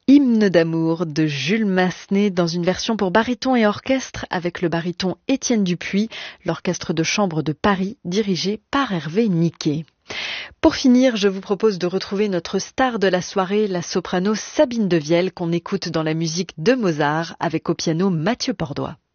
Hymne d'amour de Jules Massenet dans une version pour baryton et orchestre avec le baryton Étienne Dupuis, l'orchestre de chambre de Paris dirigé par Hervé Niquet. Pour finir, je vous propose de retrouver notre star de la soirée, la soprano Sabine Devielle, qu'on écoute dans la musique de Mozart avec au piano Mathieu Pordois.